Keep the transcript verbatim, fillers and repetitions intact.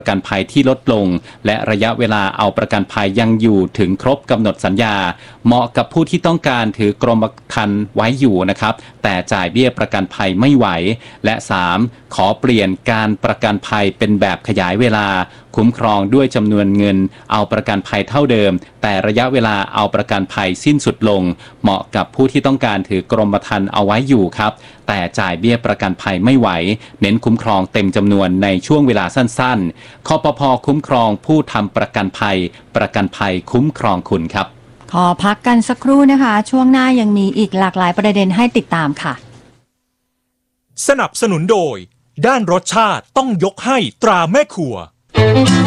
ประกันภัยที่ลดลงและระยะเวลาเอาประกันภัยยังอยู่ถึงครบกำหนดสัญญาเหมาะกับผู้ที่ต้องการถือกรมธรรม์ไว้อยู่นะครับแต่จ่ายเบี้ยประกันภัยไม่ไหวและสามขอเปลี่ยนการประกันภัยเป็นแบบขยายเวลาคุ้มครองด้วยจำนวนเงินเอาประกันภัยเท่าเดิมแต่ระยะเวลาเอาประกันภัยสิ้นสุดลงเหมาะกับผู้ที่ต้องการถือกรมธรรม์เอาไว้อยู่ครับแต่จ่ายเบี้ยประกันภัยไม่ไหวเน้นคุ้มครองเต็มจำนวนในช่วงเวลาสั้นๆคปภ.คุ้มครองผู้ทำประกันภัยประกันภัยคุ้มครองคุณครับขอพักกันสักครู่นะคะช่วงหน้ายังมีอีกหลากหลายประเด็นให้ติดตามค่ะสนับสนุนโดยด้านรสชาติต้องยกให้ตราแม่ครัว